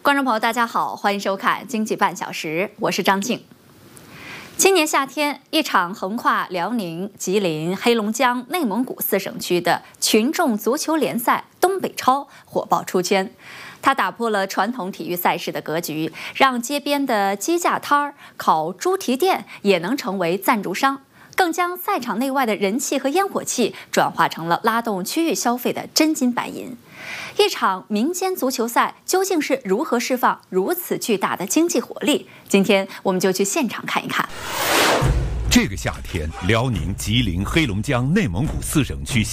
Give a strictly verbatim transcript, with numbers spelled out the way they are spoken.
观众朋友，大家好，欢迎收看《经济半小时》，我是张静。今年夏天，一场横跨辽宁、吉林、黑龙江、内蒙古四省区的群众足球联赛“东北超”火爆出圈。它打破了传统体育赛事的格局，让街边的鸡架摊儿、烤猪蹄店也能成为赞助商，更将赛场内外的人气和烟火气转化成了拉动区域消费的真金白银。一场民间足球赛究竟是如何释放如此巨大的经济火力？今天我们就去现场看一看。 这个夏天，辽宁、吉林、黑龙江、内蒙古四省区